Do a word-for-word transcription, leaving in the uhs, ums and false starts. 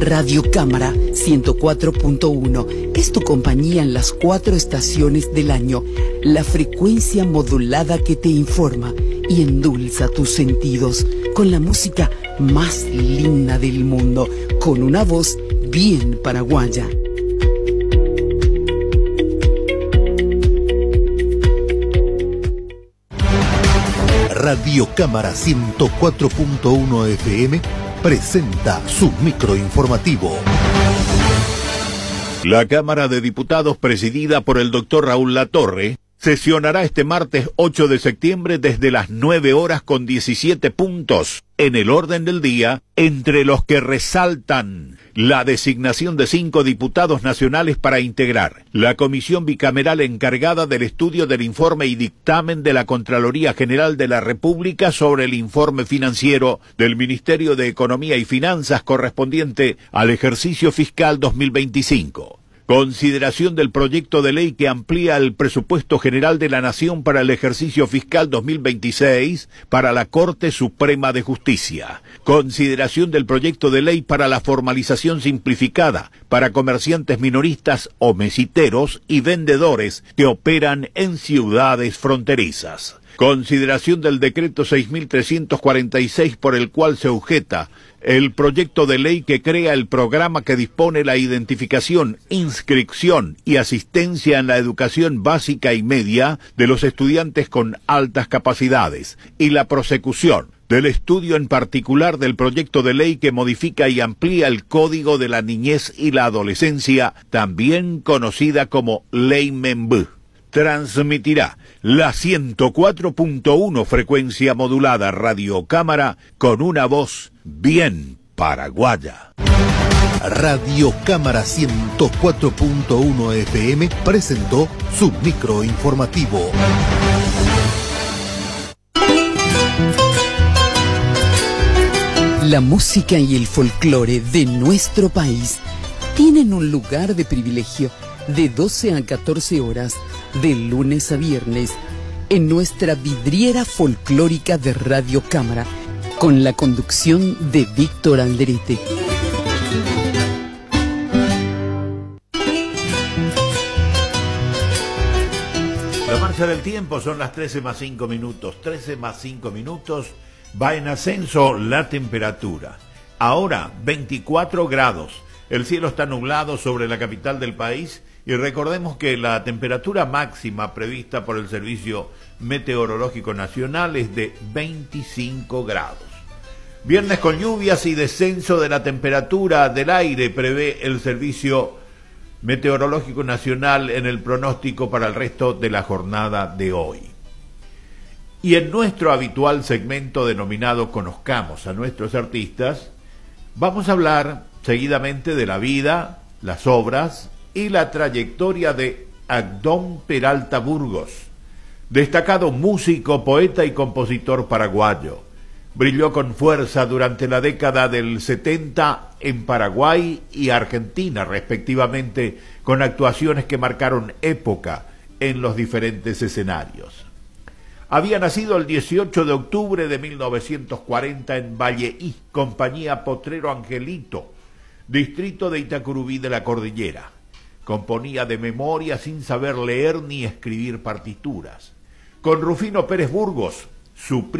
Radio Cámara ciento cuatro punto uno es tu compañía en las cuatro estaciones del año, la frecuencia modulada que te informa y endulza tus sentidos con la música más linda del mundo, con una voz bien paraguaya. Radio Cámara ciento cuatro punto uno F M presenta su microinformativo. La Cámara de Diputados, presidida por el doctor Raúl Latorre, sesionará este martes ocho de septiembre desde las nueve horas con diecisiete puntos en el orden del día, entre los que resaltan la designación de cinco diputados nacionales para integrar la comisión bicameral encargada del estudio del informe y dictamen de la Contraloría General de la República sobre el informe financiero del Ministerio de Economía y Finanzas correspondiente al ejercicio fiscal dos mil veinticinco. Consideración del proyecto de ley que amplía el presupuesto general de la Nación para el ejercicio fiscal dos mil veintiséis para la Corte Suprema de Justicia. Consideración del proyecto de ley para la formalización simplificada para comerciantes minoristas o mesiteros y vendedores que operan en ciudades fronterizas. Consideración del decreto seis mil trescientos cuarenta y seis por el cual se objeta el proyecto de ley que crea el programa que dispone la identificación, inscripción y asistencia en la educación básica y media de los estudiantes con altas capacidades y la prosecución del estudio en particular del proyecto de ley que modifica y amplía el Código de la Niñez y la Adolescencia, también conocida como Ley Membú. Transmitirá la ciento cuatro punto uno frecuencia modulada Radio Cámara con una voz bien paraguaya. Radio Cámara ciento cuatro punto uno F M presentó su microinformativo. La música y el folclore de nuestro país tienen un lugar de privilegio de doce a catorce horas, de lunes a viernes, en nuestra vidriera folclórica de Radio Cámara, con la conducción de Víctor Alderete. La marcha del tiempo son las trece más cinco minutos. trece más cinco minutos, va en ascenso la temperatura. Ahora veinticuatro grados. El cielo está nublado sobre la capital del país. Y recordemos que la temperatura máxima prevista por el Servicio Meteorológico Nacional es de veinticinco grados. Viernes con lluvias y descenso de la temperatura del aire prevé el Servicio Meteorológico Nacional en el pronóstico para el resto de la jornada de hoy. Y en nuestro habitual segmento denominado Conozcamos a nuestros artistas, vamos a hablar seguidamente de la vida, las obras y la trayectoria de Agdón Peralta Burgos, destacado músico, poeta y compositor paraguayo. Brilló con fuerza durante la década del setenta en Paraguay y Argentina, respectivamente, con actuaciones que marcaron época en los diferentes escenarios. Había nacido el dieciocho de octubre de mil novecientos cuarenta en Valleí, compañía Potrero Angelito, distrito de Itacurubí de la Cordillera. Componía de memoria sin saber leer ni escribir partituras. Con Rufino Pérez Burgos, su